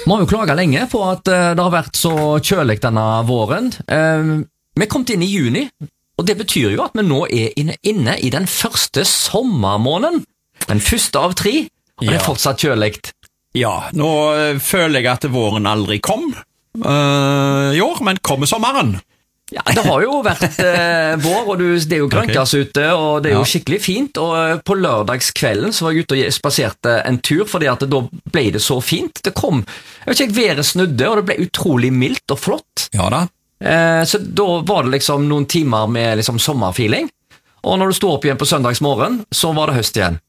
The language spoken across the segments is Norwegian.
Vi har jo klaget lenge på at det har vært så kjølig denne våren. Vi kom inn i juni, og det betyr jo at vi nå er inne i den første sommermåneden. Den første av 3, og det er fortsatt kjølig. Ja, nå føler jeg at våren aldri kom i år, men kommer sommeren. Ja, det har jo vært vår, og det er jo grønkas ute, og det er jo skikkelig fint, og på lørdagskvelden så var jeg ute og spaserte en tur, fordi at da ble det så fint. Det kom, jeg vet ikke, været snudde, og det ble utrolig mildt og flott. Ja da. Så da var det liksom noen timer med liksom sommerfeeling, og når du stod opp igjen på søndagsmorgen, så var det høst igjen.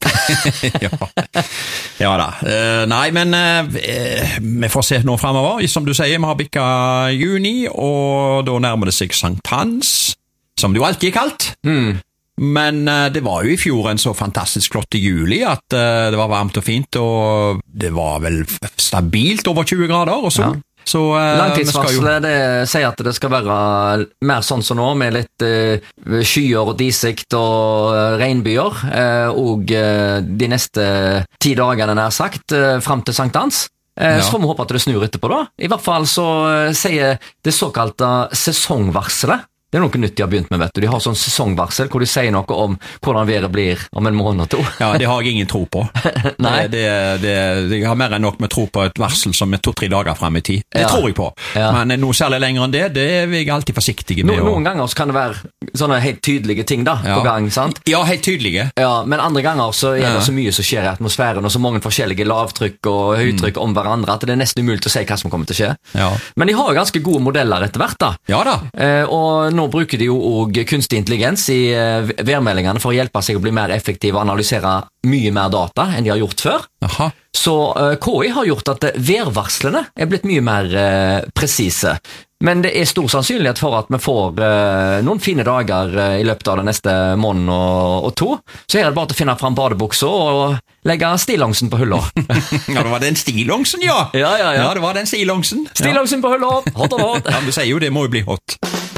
Ja da. Nei, men vi får se nå fremover. Som du sier, vi har bikket juni, og da nærmer det seg Sankt Hans, som det jo alltid er kalt. Men det var jo i fjor en så fantastisk flott juli at det var varmt og fint, og det var vel stabilt over 20 grader og så. Så, langtidsvarslet det sier at det skal være mer sånn som nå, med litt skyer og disikt og regnbyer, og de neste 10 dagene nær sagt, frem til Sankt Hans. Så får vi håpe at det snur etterpå da. I hvert fall så sier det såkalte sesongvarselet. Det er noe nytt de har begynt med, vet du. De har sånn sesongvarsel hvor de sier noe om hvordan været blir om en måned og 2. Ja, det har jeg ingen tro på. Nei. Jeg har mer enn nok med tro på et varsel som er 2-3 dager frem i tid. Det tror jeg på. Ja. Men noe særlig lenger enn det er jeg alltid forsiktig med. Noen ganger så kan det være sånne helt tydelige ting da, på gang, sant? Ja, helt tydelige. Ja, men andre ganger så er det så mye som skjer i atmosfæren, og så mange forskjellige lavtrykk og høytrykk om hverandre, at det er nesten umulig å si hva som kommer til å skje. Ja. Men de har jo ganske gode modeller etter hvert da. Ja da. Og nå bruker de jo også kunstig intelligens i værmeldingene for å hjelpe seg å bli mer effektiv og analysere mye mer data enn de har gjort før. Aha. Så KI har gjort at værvarslene er blitt mye mer presise. Men det er stor sannsynlighet for at vi får noen fine dager i løpet av den neste måneden og 2. Så er det bare til å finne fram badebukser og legge stillongsen på hylla. Ja, det var den stillongsen, ja. Ja, det var den stillongsen. Stillongsen på hylla, hot og hot. Ja, du sier jo det må jo bli hot.